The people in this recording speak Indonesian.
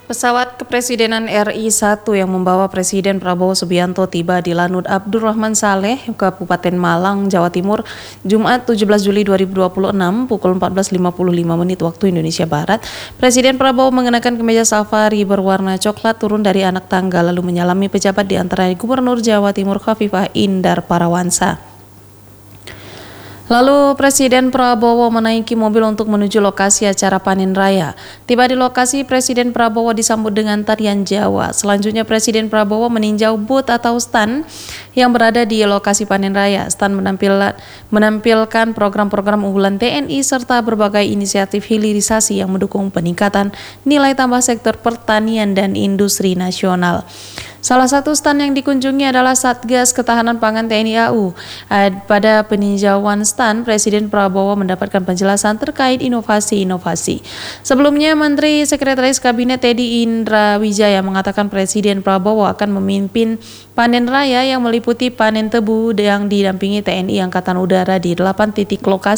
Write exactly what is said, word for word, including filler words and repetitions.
Pesawat Kepresidenan R I satu yang membawa Presiden Prabowo Subianto tiba di Lanut Abdurrahman Saleh, Kabupaten Malang, Jawa Timur, Jumat tujuh belas Juli dua ribu dua puluh enam pukul empat belas lima puluh lima menit waktu Indonesia Barat. Presiden Prabowo mengenakan kemeja safari berwarna coklat turun dari anak tangga lalu menyalami pejabat di antaranya Gubernur Jawa Timur Khofifah Indar Parawansa. Lalu Presiden Prabowo menaiki mobil untuk menuju lokasi acara panen raya. Tiba di lokasi, Presiden Prabowo disambut dengan tarian Jawa. Selanjutnya Presiden Prabowo meninjau booth atau stand yang berada di lokasi panen raya. Stand menampil, menampilkan program-program unggulan T N I serta berbagai inisiatif hilirisasi yang mendukung peningkatan nilai tambah sektor pertanian dan industri nasional. Salah satu stand yang dikunjungi adalah Satgas Ketahanan Pangan T N I A U. Pada peninjauan stand, Presiden Prabowo mendapatkan penjelasan terkait inovasi-inovasi. Sebelumnya, Menteri Sekretaris Kabinet Teddy Indra Wijaya mengatakan Presiden Prabowo akan memimpin panen raya yang meliputi panen tebu yang didampingi T N I Angkatan Udara di delapan titik lokasi